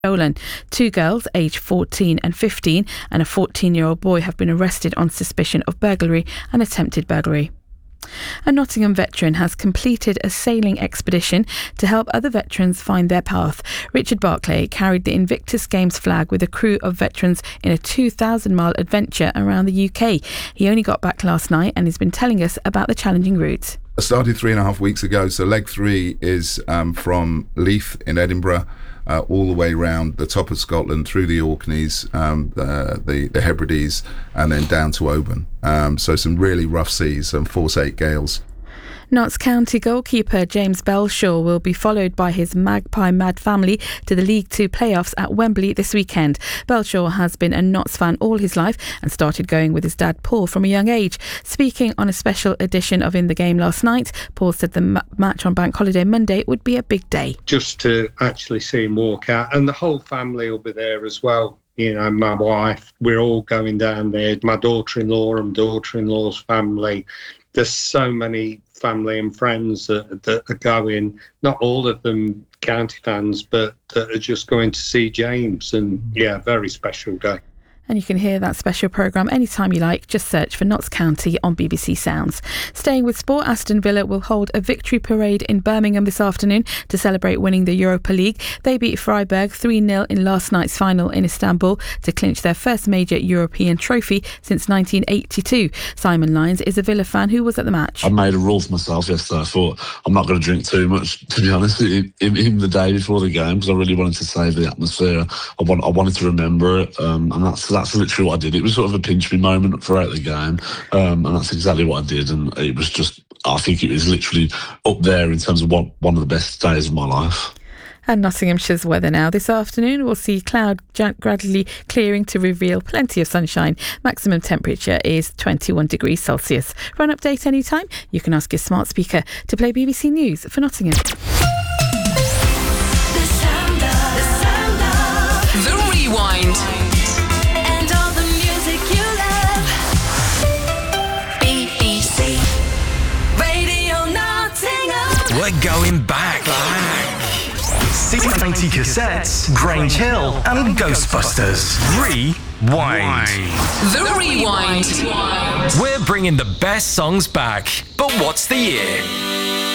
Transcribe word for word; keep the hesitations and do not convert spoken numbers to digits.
stolen. Two girls, aged fourteen and fifteen, and a fourteen-year-old boy have been arrested on suspicion of burglary and attempted burglary. A Nottingham veteran has completed a sailing expedition to help other veterans find their path. Richard Barclay carried the Invictus Games flag with a crew of veterans in a two thousand mile adventure around the U K. He only got back last night and has been telling us about the challenging route. I started three and a half weeks ago, so leg three is um, from Leith in Edinburgh uh, all the way round the top of Scotland, through the Orkneys, um, the, the, the Hebrides, and then down to Oban. Um, so some really rough seas, some force eight gales. Notts County goalkeeper James Belshaw will be followed by his Magpie Mad family to the League Two playoffs at Wembley this weekend. Belshaw has been a Notts fan all his life and started going with his dad Paul from a young age. Speaking on a special edition of In the Game last night, Paul said the ma- match on Bank Holiday Monday would be a big day. Just to actually see him walk out, and the whole family will be there as well. You know, my wife, we're all going down there, my daughter-in-law and daughter-in-law's family. There's so many family and friends that, that are going, not all of them county fans, but that are just going to see James. And yeah, very special day. And you can hear that special programme anytime you like. Just search for Notts County on B B C Sounds. Staying with sport, Aston Villa will hold a victory parade in Birmingham this afternoon to celebrate winning the Europa League. They beat Freiburg three nil in last night's final in Istanbul to clinch their first major European trophy since nineteen eighty-two. Simon Lyons is a Villa fan who was at the match. I made a rule for myself yesterday. I thought I'm not going to drink too much, to be honest, in, in the day before the game, because I really wanted to save the atmosphere. I, want, I wanted to remember it, um, and that's That's literally what I did. It was sort of a pinch me moment throughout the game, um, and that's exactly what I did. And it was just, I think it was literally up there in terms of what, one of the best days of my life. And Nottinghamshire's weather now. This afternoon we'll see cloud gradually clearing to reveal plenty of sunshine. Maximum temperature is twenty-one degrees Celsius. For an update anytime, you can ask your smart speaker to play B B C News for Nottingham. The sound of, the sound of the rewind. We're going back. back. six ninety cassettes, Grange Hill, and Ghostbusters. Rewind. The Rewind. We're bringing the best songs back. But what's the year?